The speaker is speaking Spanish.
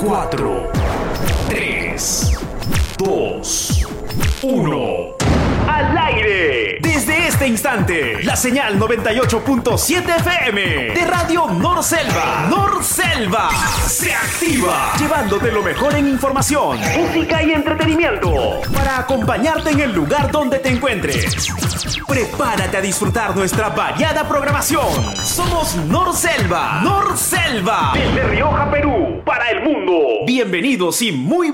4, 3, 2, 1. ¡Al aire! Desde este instante, la señal 98.7 FM de Radio Norselva. Norselva se activa, llevándote lo mejor en información, música y entretenimiento para acompañarte en el lugar donde te encuentres. Prepárate a disfrutar nuestra variada programación. Somos Norselva. Norselva. Desde Rioja, Perú, para el mundo. Bienvenidos y muy